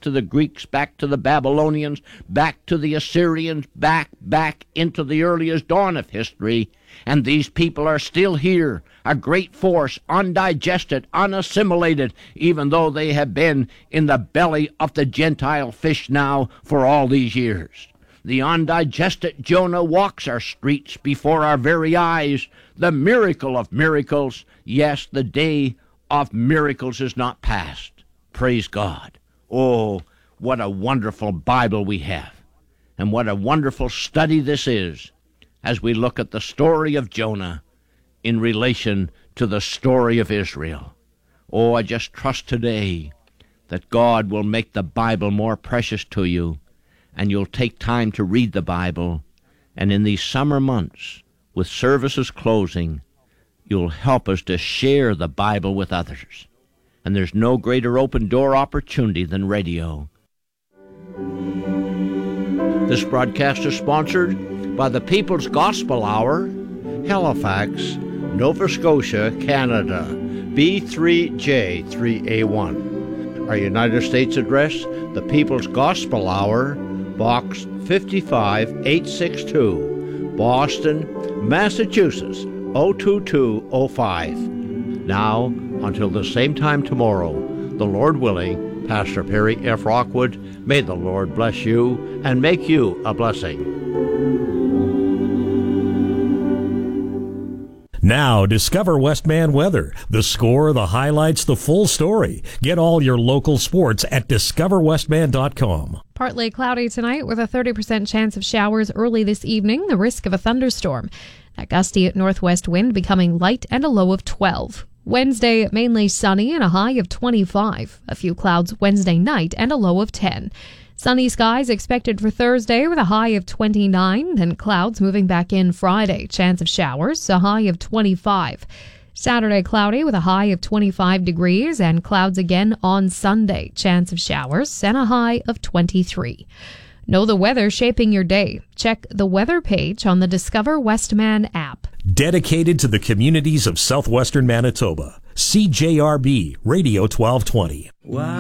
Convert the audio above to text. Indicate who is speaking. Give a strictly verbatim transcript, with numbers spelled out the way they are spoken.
Speaker 1: to the Greeks, back to the Babylonians, back to the Assyrians, back, back into the earliest dawn of history. And these people are still here, a great force, undigested, unassimilated, even though they have been in the belly of the Gentile fish now for all these years. The undigested Jonah walks our streets before our very eyes. The miracle of miracles, yes, the day of miracles is not past. Praise God. Oh, what a wonderful Bible we have. And what a wonderful study this is as we look at the story of Jonah in relation to the story of Israel. Oh, I just trust today that God will make the Bible more precious to you, and you'll take time to read the Bible, and in these summer months, with services closing, you'll help us to share the Bible with others. And there's no greater open door opportunity than radio. This broadcast is sponsored by the People's Gospel Hour, Halifax, Nova Scotia, Canada, B three J three A one. Our United States address, the People's Gospel Hour, Box fifty-five eight sixty-two, Boston, Massachusetts, oh two two oh five. Now, until the same time tomorrow, the Lord willing, Pastor Perry F. Rockwood, may the Lord bless you and make you a blessing.
Speaker 2: Now, discover Westman weather. The score, the highlights, the full story. Get all your local sports at discover westman dot com.
Speaker 3: Partly cloudy tonight with a thirty percent chance of showers early this evening, the risk of a thunderstorm. That gusty northwest wind becoming light and a low of twelve. Wednesday, mainly sunny and a high of twenty-five. A few clouds Wednesday night and a low of ten. Sunny skies expected for Thursday with a high of twenty-nine, then clouds moving back in Friday. Chance of showers, a high of twenty-five. Saturday cloudy with a high of twenty-five degrees and clouds again on Sunday. Chance of showers and a high of twenty-three. Know the weather shaping your day. Check the weather page on the Discover Westman app.
Speaker 2: Dedicated to the communities of southwestern Manitoba. C J R B Radio twelve twenty.
Speaker 4: Wow.